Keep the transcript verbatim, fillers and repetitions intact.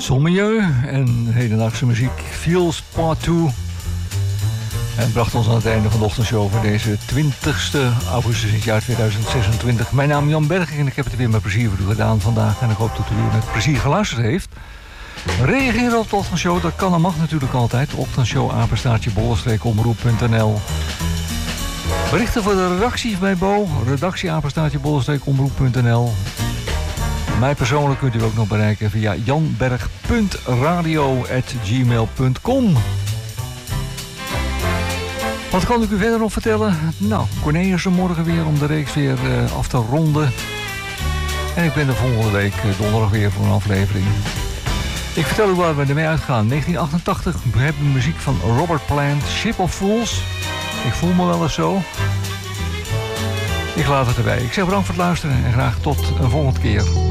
Sommieu en hedendaagse muziek Feels Part twee. En bracht ons aan het einde van de ochtendshow voor deze twintigste augustus in het jaar tweeduizend zesentwintig. Mijn naam is Jan Berg en ik heb het weer met plezier voor u gedaan vandaag. En ik hoop dat u weer met plezier geluisterd heeft. Reageren op de ochtendshow, dat kan en mag natuurlijk altijd. Ochtendshow, apenstaartje, bollenstreek, omroep punt n l. Berichten voor de redactie bij Bo. Redactie, apenstaartje, bollenstreek, omroep punt n l. Mij persoonlijk kunt u ook nog bereiken via janberg punt radio at gmail punt com. Wat kan ik u verder nog vertellen? Nou, Cornelissen morgen weer om de reeks weer uh, af te ronden. En ik ben er volgende week uh, donderdag weer voor een aflevering. Ik vertel u waar we ermee uitgaan. negentien achtentachtig, we hebben muziek van Robert Plant, Ship of Fools. Ik voel me wel eens zo. Ik laat het erbij. Ik zeg bedankt voor het luisteren en graag tot een volgende keer.